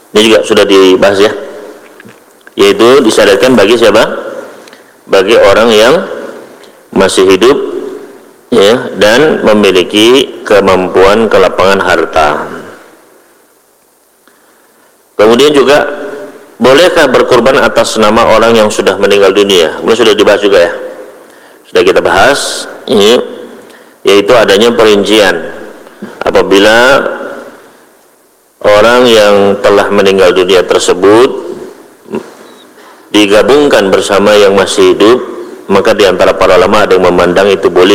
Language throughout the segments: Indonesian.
Ini juga sudah dibahas ya, yaitu disyariatkan bagi siapa? Bagi orang yang masih hidup ya, dan memiliki kemampuan kelapangan harta. Kemudian juga, bolehkah berkurban atas nama orang yang sudah meninggal dunia? Ini sudah dibahas juga ya, sudah kita bahas ini, yaitu adanya perincian apabila orang yang telah meninggal dunia tersebut digabungkan bersama yang masih hidup, maka di antara para ulama ada yang memandang itu boleh.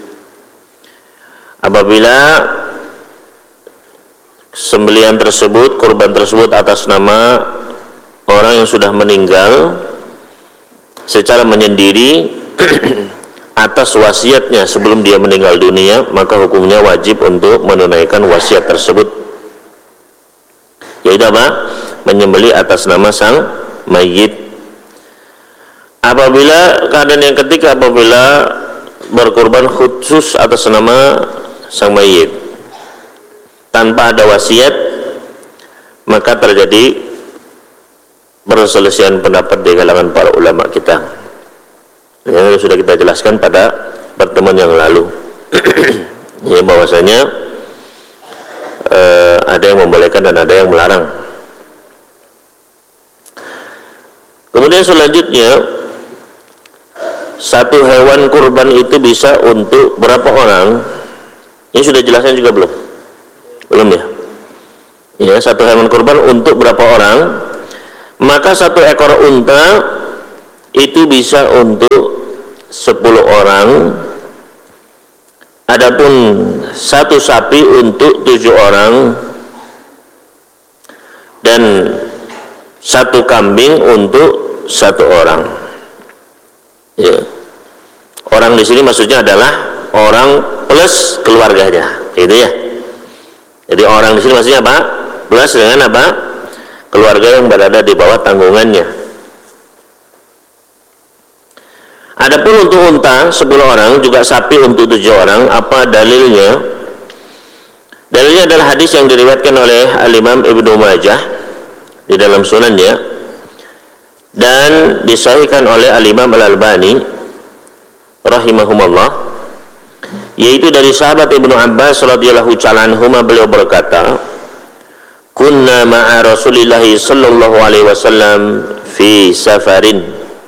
Apabila sembelihan tersebut, kurban tersebut atas nama orang yang sudah meninggal secara menyendiri atas wasiatnya sebelum dia meninggal dunia, maka hukumnya wajib untuk menunaikan wasiat tersebut, yaitu apa? Menyembelih atas nama sang mayit. Apabila keadaan yang ketiga, apabila berkorban khusus atas nama sang mayit tanpa ada wasiat, maka terjadi perselisihan pendapat di kalangan para ulama kita, yang sudah kita jelaskan pada pertemuan yang lalu. Ya, bahwasanya ada yang membolehkan dan ada yang melarang. Kemudian selanjutnya, satu hewan kurban itu bisa untuk berapa orang? Ini sudah jelaskan juga belum? Belum ya? Ya, satu hewan kurban untuk berapa orang? Maka satu ekor unta itu bisa untuk 10 orang. Adapun satu sapi untuk 7 orang, dan satu kambing untuk 1 orang. Ya. Orang di sini maksudnya adalah orang plus keluarganya, gitu ya. Jadi orang di sini maksudnya apa? Plus dengan apa? Keluarga yang berada di bawah tanggungannya. Adapun untuk unta 10 orang, juga sapi untuk 7 orang. Apa dalilnya? Dalilnya adalah hadis yang diriwayatkan oleh Al-Imam Ibnu Majah di dalam sunannya, dan disahihkan oleh Al-Imam Al-Albani rahimahumullah, yaitu dari sahabat Ibnu Abbas radhiyallahu ta'ala anhuma, beliau berkata, kunna ma'a Rasulillah sallallahu alaihi wasallam fi safarin.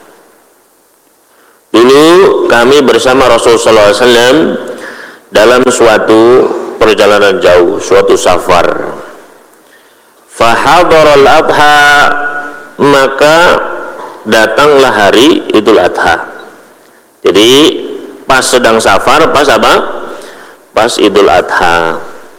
Dulu kami bersama Rasulullah sallallahu alaihi wasallam dalam suatu perjalanan jauh, suatu safar. Fa hadaral adha, maka datanglah hari Idul Adha. Jadi pas sedang safar, pas apa? Pas Idul Adha.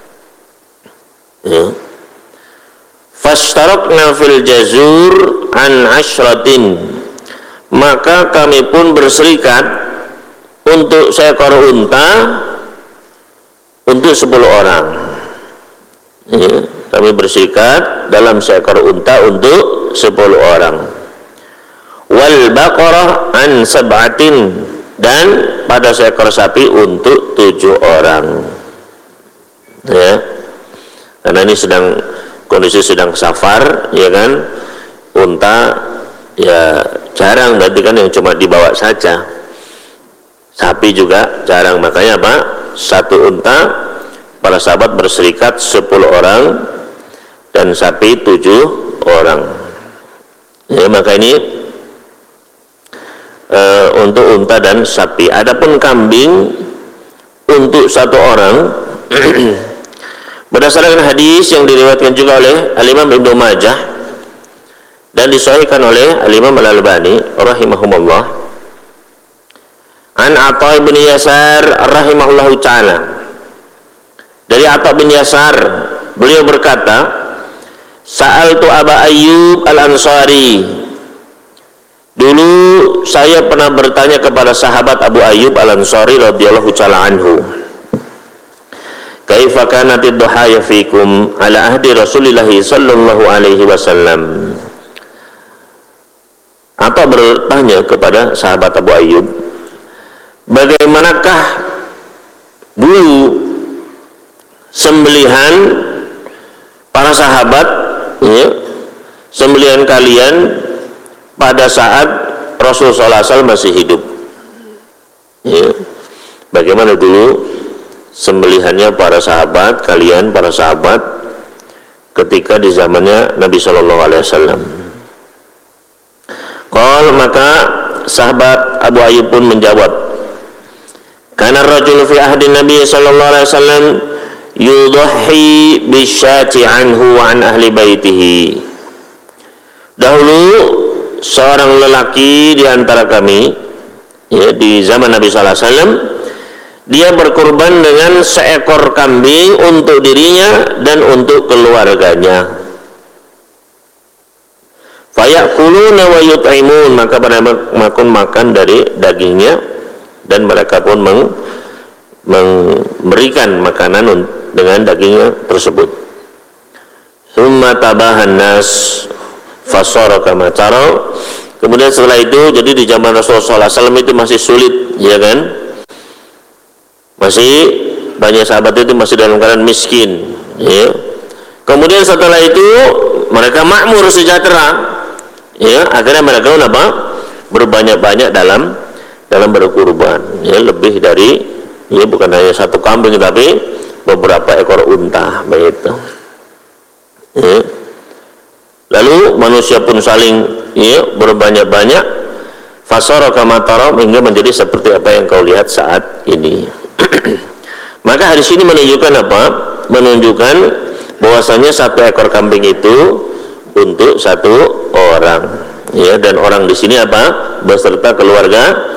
Ya. Fashtarakna fil jazur an ashratin, maka kami pun berserikat untuk seekor unta untuk 10 orang. Ya. Kami berserikat dalam seekor unta untuk 10 orang. Wal baqarah an sab'atin, dan pada seekor sapi untuk 7 orang. Ya. Karena ini kondisi sedang safar, ya kan? Unta ya jarang, berarti kan yang cuma dibawa saja. Sapi juga jarang, makanya apa? Satu unta, para sahabat berserikat 10 orang, dan sapi 7 orang. Ya, maka ini untuk unta dan sapi. Adapun kambing untuk 1 orang berdasarkan hadis yang diriwayatkan juga oleh Al-Imam Ibnu Majah dan disahihkan oleh Al-Imam Al-Albani rahimahumullah, an Atha bin Yasar rahimahullahu ta'ala, dari Atha bin Yasar, beliau berkata, sa'altu Aba Ayyub Al-Ansari, dulu saya pernah bertanya kepada sahabat Abu Ayyub Al-Ansari radhiyallahu ta'ala anhu, kaifa kanatid duha fikum ala ahdi Rasulillah sallallahu alaihi wasallam. Apa bertanya kepada sahabat Abu Ayyub, bagaimanakah dulu sembelihan para sahabat ya, sembelihan kalian pada saat Rasulullah SAW masih hidup. Ya. Bagaimana dulu sembelihannya para sahabat, kalian para sahabat ketika di zamannya Nabi Shallallahu Alaihi Wasallam. Maka sahabat Abu Ayyub pun menjawab, karena rajul fi ahdi Nabi Shallallahu Alaihi Wasallam yudhi bisyati anhu wa an ahli baitihi. Dahulu seorang lelaki di antara kami, ya, di zaman Nabi Sallallahu Alaihi Wasallam, dia berkurban dengan seekor kambing untuk dirinya dan untuk keluarganya. Fayakuluna wa yut'imun, maka mereka makan dari dagingnya dan mereka pun memberikan makanan dengan dagingnya tersebut. Summa tabahan nas fasara kama tara. Kemudian setelah itu, jadi di zaman Rasulullah SAW itu masih sulit, ya kan? Masih banyak sahabat itu masih dalam keadaan miskin, ya. Kemudian setelah itu mereka makmur sejahtera, ya. Akhirnya mereka apa? Berbanyak-banyak dalam berkurban, ya, lebih dari, ya, bukan hanya satu kambing tapi beberapa ekor unta, begitu. Ya. Lalu manusia pun saling, ya, berbanyak-banyak, fasara kama tara, hingga menjadi seperti apa yang kau lihat saat ini. Maka hadis ini menunjukkan apa? Menunjukkan bahwasanya satu ekor kambing itu untuk satu orang, ya, dan orang di sini apa? Beserta keluarga